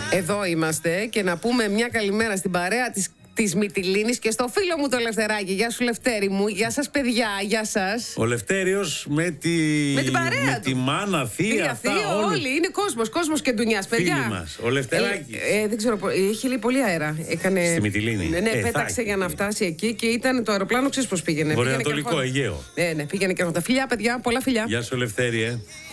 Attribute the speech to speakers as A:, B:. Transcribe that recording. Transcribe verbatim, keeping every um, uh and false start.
A: Εδώ είμαστε και να πούμε μια καλημέρα στην παρέα της της Μυτιλήνης και στο φίλο μου το Λευτεράκι. Γεια σου Λευτέρη μου, γεια σας παιδιά, γεια σας.
B: Ο Λευτέριος με τη,
A: με την παρέα
B: με
A: του.
B: τη μάνα, θεία,
A: θεία,
B: αυτά
A: θεία,
B: όλοι.
A: όλοι. Είναι κόσμος, κόσμος και ντουνιάς, παιδιά.
B: Φίλοι μας, ο Λευτεράκης.
A: Ε, ε, δεν ξέρω, είχε λέει πολύ αέρα. Έκανε...
B: Στη Μυτιλήνη.
A: Ναι, ναι
B: ε,
A: πέταξε για να φτάσει εκεί και ήταν το αεροπλάνο, ξέρεις πώς πήγαινε.
B: Βορειοανατολικό, Αιγαίο.
A: Ναι, ναι, πήγαινε και από τα φιλιά, παιδιά, πολλά φιλιά.
B: Γεια σου Λευτέρη, ε.